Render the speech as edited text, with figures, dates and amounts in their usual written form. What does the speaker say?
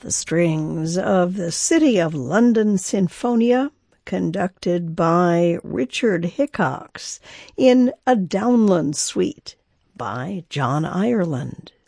The strings of the City of London Sinfonia, conducted by Richard Hickox in a Downland Suite by John Ireland.